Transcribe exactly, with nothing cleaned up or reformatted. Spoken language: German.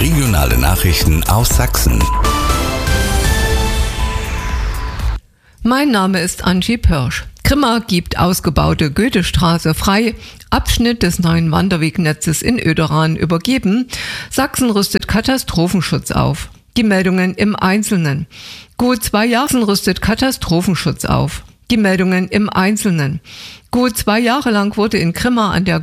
Regionale Nachrichten aus Sachsen. Mein Name ist Angie Pirsch. Grimma gibt ausgebaute Goethestraße frei. Abschnitt des neuen Wanderwegnetzes in Oederan übergeben. Sachsen rüstet Katastrophenschutz auf. Die Meldungen im Einzelnen. Gut zwei Jahre rüstet Katastrophenschutz auf. Die Meldungen im Einzelnen. Gut zwei Jahre lang wurde in Grimma an der